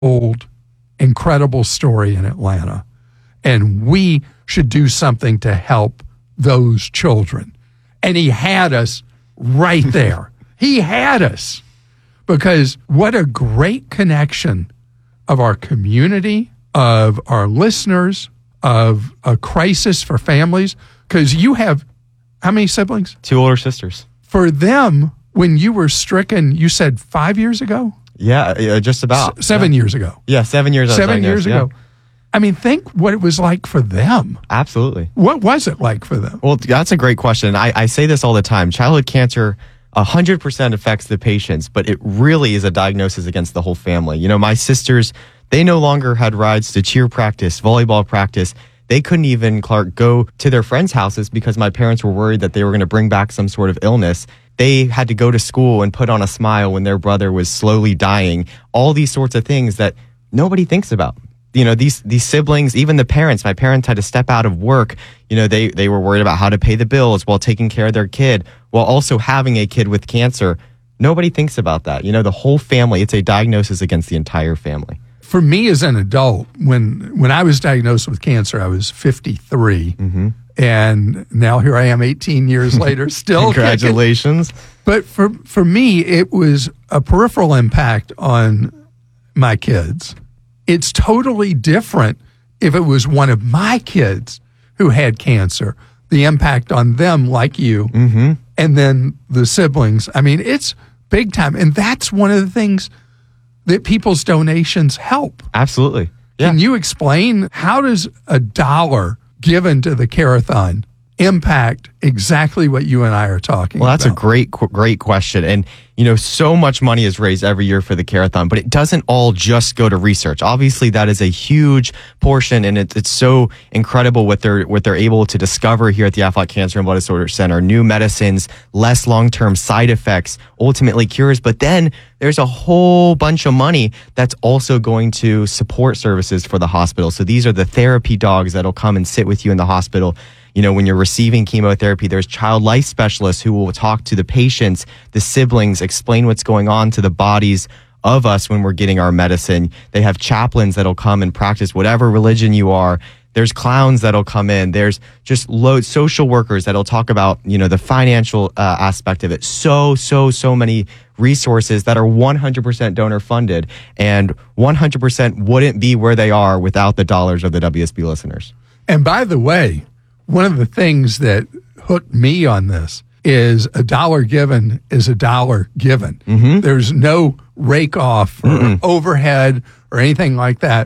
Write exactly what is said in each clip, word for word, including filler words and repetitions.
old, incredible story in Atlanta. And we should do something to help those children. And he had us right there. He had us. Because what a great connection of our community, of our listeners, of a crisis for families. Because you have, how many siblings? Two older sisters. For them, when you were stricken, you said five years ago? Yeah, uh, just about. S- seven yeah. years ago. Yeah, seven years Seven years yeah. ago. I mean, think what it was like for them. Absolutely. What was it like for them? Well, that's a great question. I, I say this all the time. Childhood cancer one hundred percent affects the patients, but it really is a diagnosis against the whole family. You know, my sisters, they no longer had rides to cheer practice, volleyball practice. They couldn't even, Clark, go to their friends' houses because my parents were worried that they were going to bring back some sort of illness. They had to go to school and put on a smile when their brother was slowly dying. All these sorts of things that nobody thinks about. You know, these these siblings, even the parents, my parents had to step out of work. You know, they, they were worried about how to pay the bills while taking care of their kid, while also having a kid with cancer. Nobody thinks about that. You know, the whole family, it's a diagnosis against the entire family. For me as an adult, when when I was diagnosed with cancer, I was fifty-three. Mm-hmm. And now here I am eighteen years later, still Congratulations. Kicking. But for, for me, it was a peripheral impact on my kids. It's totally different if it was one of my kids who had cancer, the impact on them like you, mm-hmm. and then the siblings. I mean, it's big time. And that's one of the things that people's donations help. Absolutely. Yeah. Can you explain how does a dollar given to the Care-a-thon impact exactly what you and I are talking about? Well, that's about. a great, great question. And, you know, so much money is raised every year for the Care-a-thon, but it doesn't all just go to research. Obviously, that is a huge portion, and it, it's so incredible what they're what they're able to discover here at the Aflac Cancer and Blood Disorder Center. New medicines, less long-term side effects, ultimately cures. But then there's a whole bunch of money that's also going to support services for the hospital. So these are the therapy dogs that'll come and sit with you in the hospital. You know, when you're receiving chemotherapy, there's child life specialists who will talk to the patients, the siblings, explain what's going on to the bodies of us when we're getting our medicine. They have chaplains that'll come and practice whatever religion you are. There's clowns that'll come in. There's just loads, social workers that'll talk about, you know, the financial uh, aspect of it. So, so, so many resources that are one hundred percent donor funded and one hundred percent wouldn't be where they are without the dollars of the W S B listeners. And by the way, one of the things that hooked me on this is a dollar given is a dollar given. Mm-hmm. There's no rake off or Mm-mm. overhead or anything like that.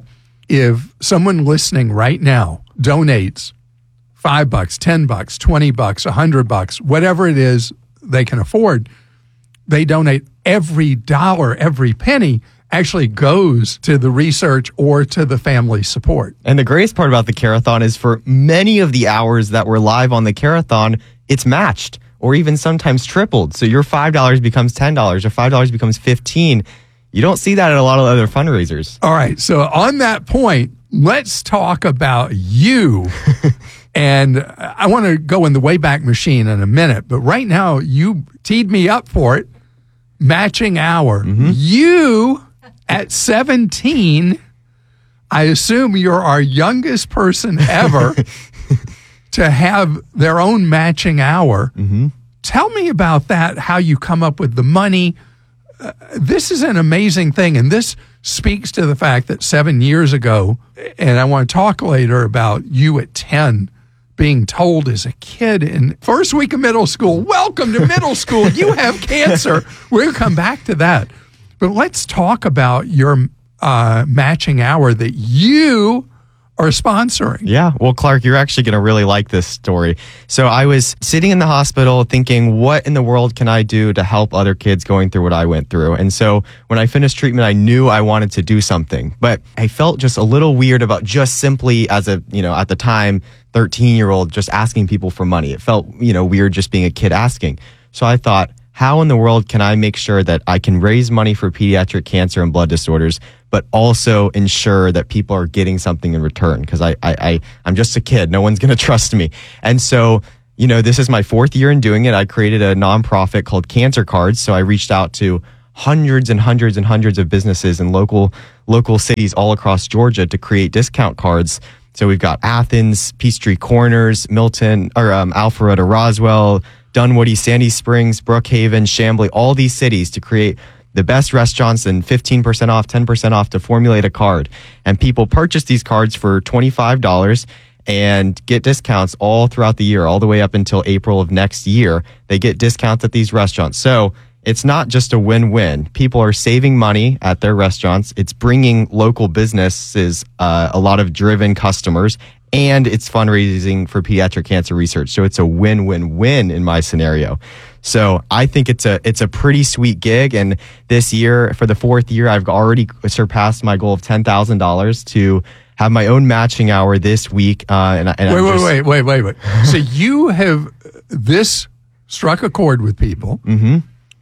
If someone listening right now donates five bucks, ten bucks, twenty bucks, a hundred bucks, whatever it is they can afford, they donate every dollar, every penny actually goes to the research or to the family support. And the greatest part about the Care-a-thon is for many of the hours that we're live on the Care-a-thon, it's matched or even sometimes tripled. So your five dollars becomes ten dollars or five dollars becomes fifteen dollars. You don't see that at a lot of other fundraisers. All right. So on that point, let's talk about you. And I want to go in the Wayback Machine in a minute, but right now you teed me up for it. Matching hour. Mm-hmm. You... At seventeen, I assume you're our youngest person ever to have their own matching hour. Mm-hmm. Tell me about that, how you come up with the money. Uh, this is an amazing thing, and this speaks to the fact that seven years ago, and I want to talk later about you at ten being told as a kid in first week of middle school, welcome to middle school, you have cancer. We're going to come back to that. But let's talk about your uh, matching hour that you are sponsoring. Yeah. Well, Clark, you're actually going to really like this story. So I was sitting in the hospital thinking, what in the world can I do to help other kids going through what I went through? And so when I finished treatment, I knew I wanted to do something, but I felt just a little weird about just simply as a, you know, at the time, thirteen year old, just asking people for money. It felt, you know, weird just being a kid asking. So I thought, how in the world can I make sure that I can raise money for pediatric cancer and blood disorders, but also ensure that people are getting something in return? Because I, I, I, I'm just a kid. No one's going to trust me. And so, you know, this is my fourth year in doing it. I created a nonprofit called Cancer Cards. So I reached out to hundreds and hundreds and hundreds of businesses in local local cities all across Georgia to create discount cards. So we've got Athens, Peachtree Corners, Milton, or um, Alpharetta, Roswell, Dunwoody, Sandy Springs, Brookhaven, Chamblee, all these cities to create the best restaurants and fifteen percent off, ten percent off to formulate a card. And people purchase these cards for twenty-five dollars and get discounts all throughout the year, all the way up until April of next year. They get discounts at these restaurants. So it's not just a win-win. People are saving money at their restaurants. It's bringing local businesses uh, a lot of driven customers, and it's fundraising for pediatric cancer research. So it's a win-win-win in my scenario. So I think it's a it's a pretty sweet gig. And this year, for the fourth year, I've already surpassed my goal of ten thousand dollars to have my own matching hour this week. Uh, and, and wait, I'm wait, just, wait, wait, wait, wait. So you have this struck a chord with people, mm-hmm.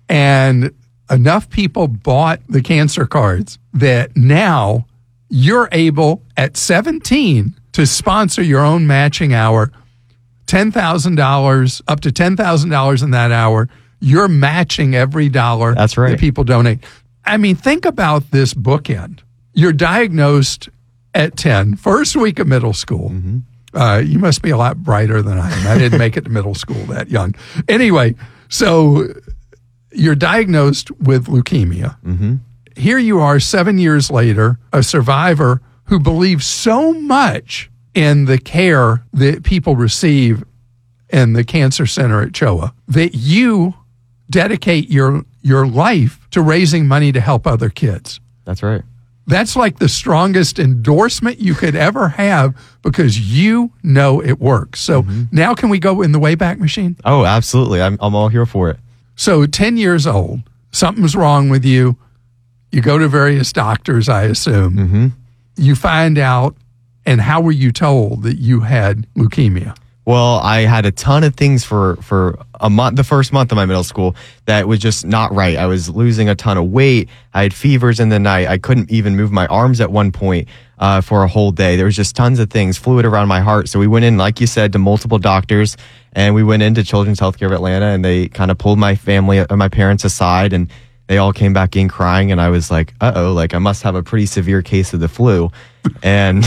and enough people bought the cancer cards that now you're able at seventeen to sponsor your own matching hour. ten thousand dollars, up to ten thousand dollars in that hour. You're matching every dollar That's right. that people donate. I mean, think about this bookend. You're diagnosed at ten, first week of middle school. Mm-hmm. Uh, you must be a lot brighter than I am. I didn't make it to middle school that young. Anyway, so you're diagnosed with leukemia. Mm-hmm. Here you are seven years later, a survivor who believes so much in the care that people receive in the cancer center at C H O A that you dedicate your your life to raising money to help other kids. That's right. That's like the strongest endorsement you could ever have because you know it works. So mm-hmm. now can we go in the Wayback Machine? Oh, absolutely. I'm I'm all here for it. So ten years old, something's wrong with you. You go to various doctors, I assume. Mm-hmm. You find out, and how were you told that you had leukemia? Well, I had a ton of things for, for a month, the first month of my middle school that was just not right. I was losing a ton of weight. I had fevers in the night. I couldn't even move my arms at one point uh, for a whole day. There was just tons of things, fluid around my heart. So we went in, like you said, to multiple doctors, and we went into Children's Healthcare of Atlanta, and they kind of pulled my family, uh, my parents aside, and they all came back in crying. And I was like, uh-oh, like I must have a pretty severe case of the flu. And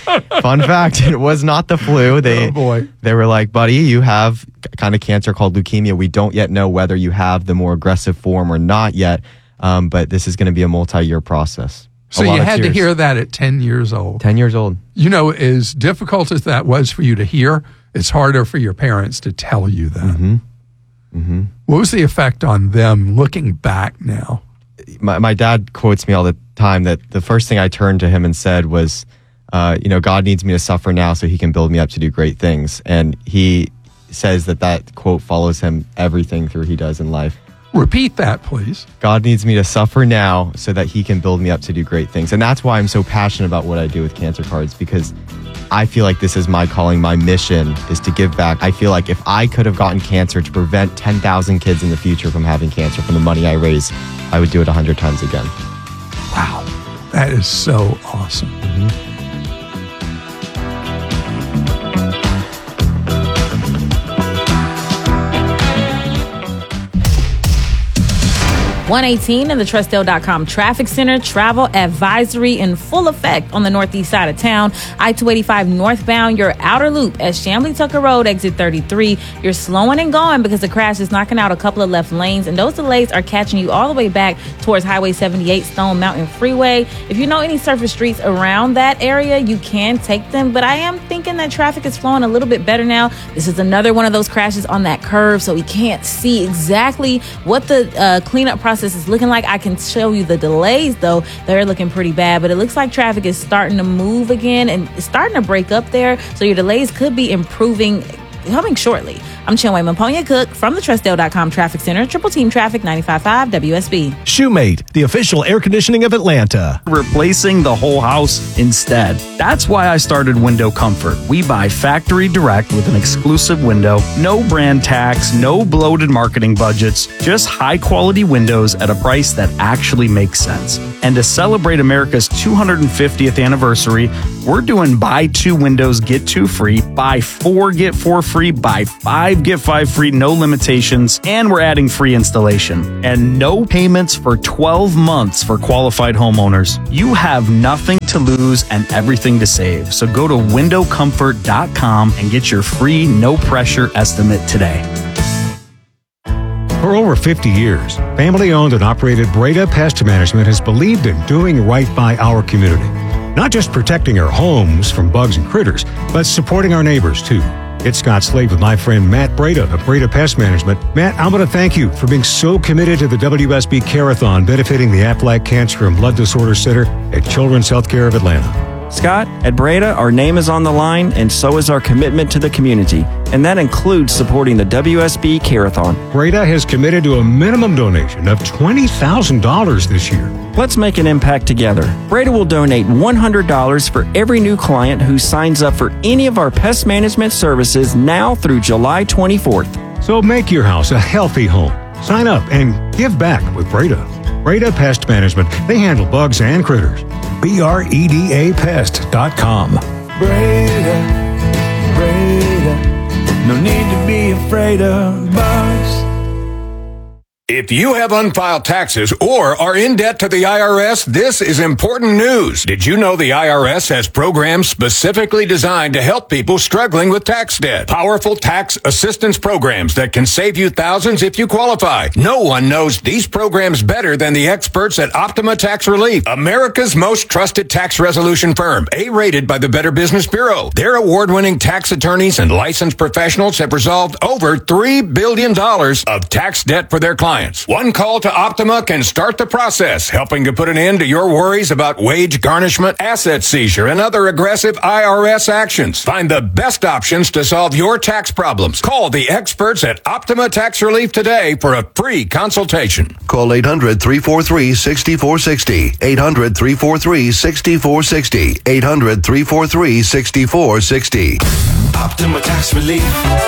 fun fact, it was not the flu. They, oh boy. They were like, buddy, you have kind of cancer called leukemia. We don't yet know whether you have the more aggressive form or not yet, um, but this is going to be a multi-year process. So you had to hear that at ten years old. ten years old. You know, as difficult as that was for you to hear, it's harder for your parents to tell you that. Mm-hmm. Mm-hmm. What was the effect on them looking back now? My, my dad quotes me all the time that the first thing I turned to him and said was, uh, you know, God needs me to suffer now so he can build me up to do great things. And he says that that quote follows him everything through he does in life. Repeat that, please. God needs me to suffer now so that he can build me up to do great things. And that's why I'm so passionate about what I do with cancer cards, because I feel like this is my calling. My mission is to give back. I feel like if I could have gotten cancer to prevent ten thousand kids in the future from having cancer from the money I raise, I would do it one hundred times again. Wow. That is so awesome. Mm-hmm. one eighteen in the Trustdale dot com Traffic Center. Travel advisory in full effect on the northeast side of town. I two eighty-five northbound, your outer loop at Chamblee Tucker Road, exit thirty-three. You're slowing and going because the crash is knocking out a couple of left lanes, and those delays are catching you all the way back towards Highway seventy-eight, Stone Mountain Freeway. If you know any surface streets around that area, you can take them, but I am thinking that traffic is flowing a little bit better now. This is another one of those crashes on that curve, so we can't see exactly what the uh, cleanup process is looking like. I can show you the delays, though. They're looking pretty bad, but it looks like traffic is starting to move again and it's starting to break up there, so your delays could be improving coming shortly. I'm Chinwe Mamponya Cook from the Trustdale dot com Traffic Center. Triple Team Traffic ninety-five point five W S B. Shoemate, the official air conditioning of Atlanta. Replacing the whole house instead. That's why I started Window Comfort. We buy factory direct with an exclusive window, no brand tax, no bloated marketing budgets, just high quality windows at a price that actually makes sense. And to celebrate America's two hundred fiftieth anniversary, We're doing buy two windows, get two free, buy four, get four free, buy five, get five free, no limitations, and we're adding free installation. And no payments for twelve months for qualified homeowners. You have nothing to lose and everything to save. So go to window comfort dot com and get your free, no pressure estimate today. For over fifty years, family-owned and operated Breda Pest Management has believed in doing right by our community. Not just protecting our homes from bugs and critters, but supporting our neighbors, too. It's Scott Slade with my friend Matt Breda of Breda Pest Management. Matt, I want to thank you for being so committed to the W S B Care-a-thon benefiting the Aflac Cancer and Blood Disorder Center at Children's Healthcare of Atlanta. Scott, at Breda, our name is on the line, and so is our commitment to the community. And that includes supporting the W S B Care-a-thon. Breda has committed to a minimum donation of twenty thousand dollars this year. Let's make an impact together. Breda will donate one hundred dollars for every new client who signs up for any of our pest management services now through July twenty-fourth. So make your house a healthy home. Sign up and give back with Breda. Breda Pest Management. They handle bugs and critters. B R E D A pest dot com. Breda, Breda, no need to be afraid of bugs. If you have unfiled taxes or are in debt to the I R S, this is important news. Did you know the I R S has programs specifically designed to help people struggling with tax debt? Powerful tax assistance programs that can save you thousands if you qualify. No one knows these programs better than the experts at Optima Tax Relief, America's most trusted tax resolution firm, A-rated by the Better Business Bureau. Their award-winning tax attorneys and licensed professionals have resolved over three billion dollars of tax debt for their clients. One call to Optima can start the process, helping to put an end to your worries about wage garnishment, asset seizure, and other aggressive I R S actions. Find the best options to solve your tax problems. Call the experts at Optima Tax Relief today for a free consultation. Call eight hundred, three four three, six four six zero. eight hundred, three four three, six four six zero. eight hundred, three four three, six four six zero. Optima Tax Relief.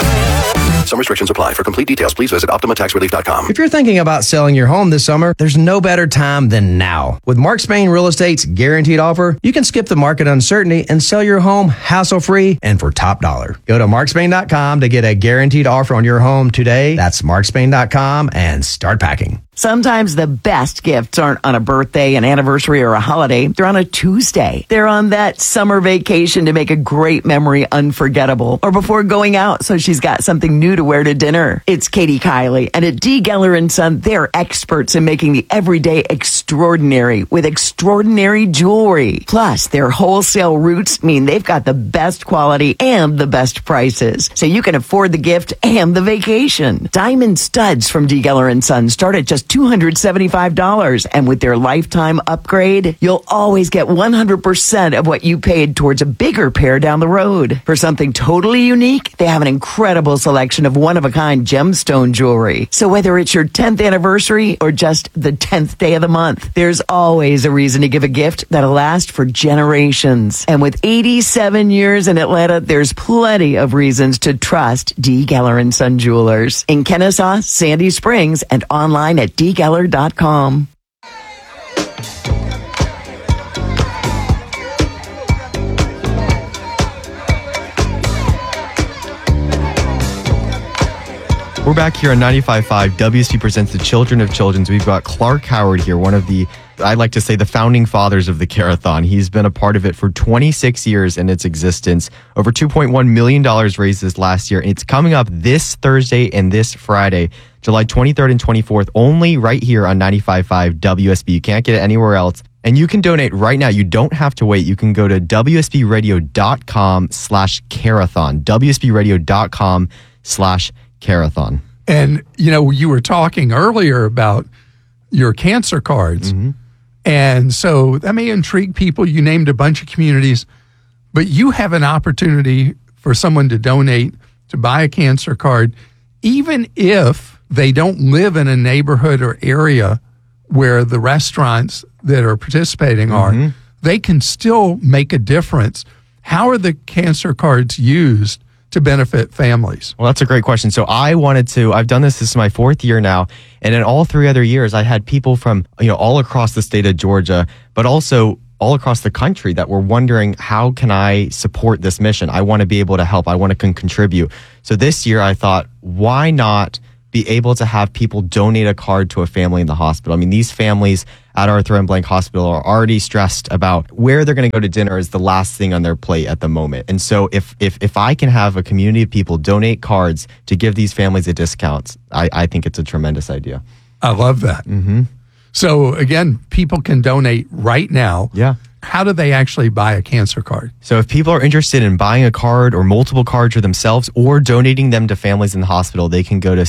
Some restrictions apply. For complete details, please visit optima tax relief dot com. If you're thinking about selling your home this summer, there's no better time than now. With Mark Spain Real Estate's guaranteed offer, you can skip the market uncertainty and sell your home hassle-free and for top dollar. Go to mark spain dot com to get a guaranteed offer on your home today. That's mark spain dot com and start packing. Sometimes the best gifts aren't on a birthday, an anniversary, or a holiday. They're on a Tuesday. They're on that summer vacation to make a great memory unforgettable, or before going out so she's got something new to wear to dinner. It's Katie Kiley, and at D. Geller and Son, they're experts in making the everyday extraordinary with extraordinary jewelry. Plus, their wholesale roots mean they've got the best quality and the best prices, so you can afford the gift and the vacation. Diamond studs from D. Geller and Son start at just two hundred seventy-five dollars, and with their lifetime upgrade, you'll always get one hundred percent of what you paid towards a bigger pair down the road. For something totally unique, they have an incredible selection of one-of-a-kind gemstone jewelry. So whether it's your tenth anniversary or just the tenth day of the month, there's always a reason to give a gift that'll last for generations. And with eighty-seven years in Atlanta, there's plenty of reasons to trust D. Geller and Son Jewelers in Kennesaw, Sandy Springs, and online at d geller dot com. We're back here on ninety-five point five. W S B presents the Children of Children's. We've got Clark Howard here, one of the, I like to say, the founding fathers of the Care-a-thon. He's been a part of it for twenty-six years in its existence. Over two point one million dollars raised this last year. It's coming up this Thursday and this Friday, July twenty-third and twenty-fourth, only right here on ninety-five point five W S B. You can't get it anywhere else. And you can donate right now. You don't have to wait. You can go to w s b radio dot com slash care-a-thon. w s b radio dot com slash Care-a-thon. And, you know, you were talking earlier about your cancer cards. Mm-hmm. And so that may intrigue people. You named a bunch of communities, but you have an opportunity for someone to donate, to buy a cancer card, even if they don't live in a neighborhood or area where the restaurants that are participating Mm-hmm. are. They can still make a difference. How are the cancer cards used to benefit families? Well, that's a great question. So I wanted to, I've done this, this is my fourth year now. And in all three other years, I had people from, you know, all across the state of Georgia, but also all across the country that were wondering, how can I support this mission? I want to be able to help. I want to con- contribute. So this year I thought, why not be able to have people donate a card to a family in the hospital? I mean, these families at Arthur M. Blank Hospital are already stressed about where they're going to go to dinner is the last thing on their plate at the moment. And so if if if I can have a community of people donate cards to give these families a discount, I, I think it's a tremendous idea. I love that. Mm-hmm. So again, people can donate right now. Yeah. How do they actually buy a cancer card? So if people are interested in buying a card or multiple cards for themselves or donating them to families in the hospital, they can go to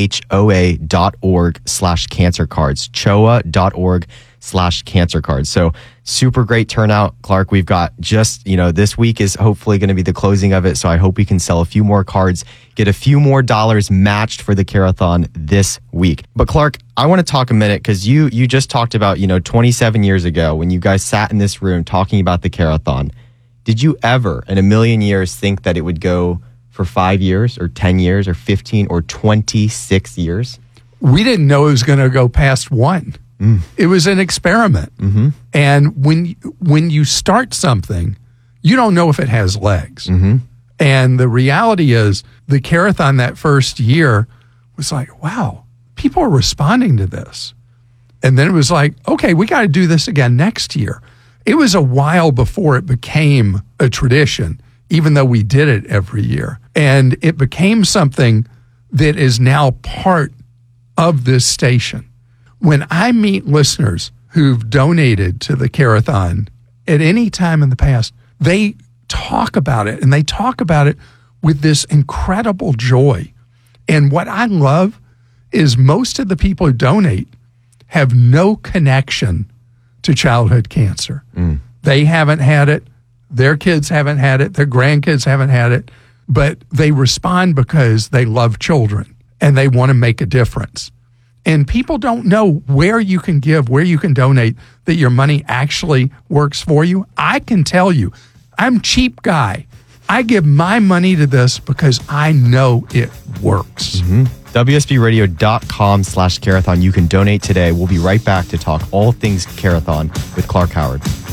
choa.org slash cancer cards, choa.org slash cancer cards. So super great turnout, Clark. We've got just, you know, this week is hopefully going to be the closing of it. So I hope we can sell a few more cards, get a few more dollars matched for the Care-a-thon this week. But Clark, I want to talk a minute because you you just talked about, you know, twenty-seven years ago when you guys sat in this room talking about the Care-a-thon. Did you ever in a million years think that it would go for five years or ten years or fifteen or twenty-six years? We didn't know it was going to go past one. Mm. It was an experiment. Mm-hmm. And when, when you start something, you don't know if it has legs. Mm-hmm. And the reality is the Care-a-thon that first year was like, wow, people are responding to this. And then it was like, okay, we got to do this again next year. It was a while before it became a tradition, even though we did it every year. And it became something that is now part of this station. When I meet listeners who've donated to the Care-a-thon at any time in the past, they talk about it, and they talk about it with this incredible joy. And what I love is most of the people who donate have no connection to childhood cancer. Mm. They haven't had it. Their kids haven't had it. Their grandkids haven't had it. But they respond because they love children and they want to make a difference. And people don't know where you can give, where you can donate, that your money actually works for you. I can tell you, I'm a cheap guy. I give my money to this because I know it works. Mm-hmm. W S B radio dot com slash Care-a-thon. You can donate today. We'll be right back to talk all things Care-a-thon with Clark Howard.